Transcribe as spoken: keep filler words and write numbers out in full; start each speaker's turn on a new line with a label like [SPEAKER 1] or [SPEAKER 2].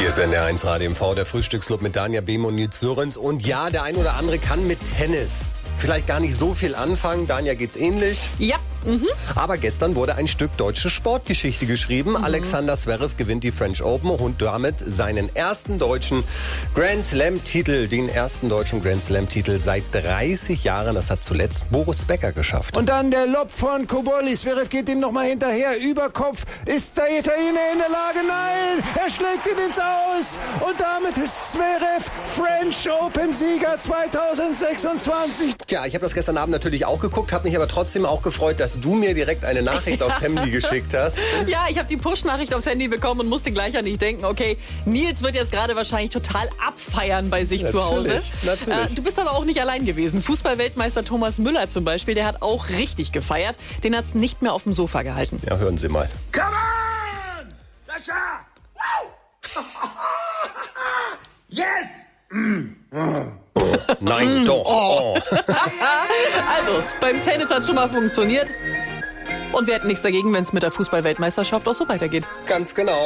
[SPEAKER 1] Hier ist N D R eins Radio M V, der Frühstücksclub mit Danja Behm und Nils Sörens. Und ja, der ein oder andere kann mit Tennis vielleicht gar nicht so viel anfangen. Danja geht's ähnlich.
[SPEAKER 2] Ja. Mhm.
[SPEAKER 1] Aber gestern wurde ein Stück deutsche Sportgeschichte geschrieben. Mhm. Alexander Zverev gewinnt die French Open und damit seinen ersten deutschen Grand Slam-Titel, den ersten deutschen Grand Slam-Titel seit dreißig Jahren. Das hat zuletzt Boris Becker geschafft.
[SPEAKER 3] Und dann der Lob von Cobolli. Zverev geht ihm nochmal hinterher. Über Kopf ist der Italiener in der Lage. Nein, er schlägt ihn ins Aus. Und damit ist Zverev French Open-Sieger zweitausendsechsundzwanzig.
[SPEAKER 1] Tja, ich habe das gestern Abend natürlich auch geguckt, habe mich aber trotzdem auch gefreut, dass du mir direkt eine Nachricht aufs Handy geschickt hast.
[SPEAKER 2] Ja, ich habe die Push-Nachricht aufs Handy bekommen und musste gleich an dich denken, okay, Nils wird jetzt gerade wahrscheinlich total abfeiern bei sich
[SPEAKER 1] natürlich,
[SPEAKER 2] zu Hause.
[SPEAKER 1] Natürlich.
[SPEAKER 2] Äh, du bist aber auch nicht allein gewesen. Fußball-Weltmeister Thomas Müller zum Beispiel, der hat auch richtig gefeiert. Den hat es nicht mehr auf dem Sofa gehalten.
[SPEAKER 1] Ja, hören Sie mal.
[SPEAKER 4] Come on! Sascha! Wow! Yes!
[SPEAKER 1] Nein, doch. Oh.
[SPEAKER 2] Also, beim Tennis hat es schon mal funktioniert. Und wir hätten nichts dagegen, wenn es mit der Fußball-Weltmeisterschaft auch so weitergeht.
[SPEAKER 1] Ganz genau.